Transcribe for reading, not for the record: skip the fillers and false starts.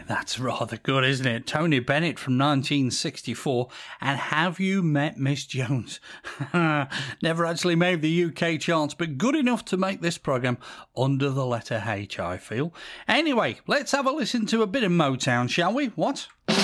That's rather good, isn't it? Tony Bennett from 1964 and Have You Met Miss Jones? Never actually made the UK charts, but good enough to make this programme under the letter H, I feel. Anyway, let's have a listen to a bit of Motown, shall we? What?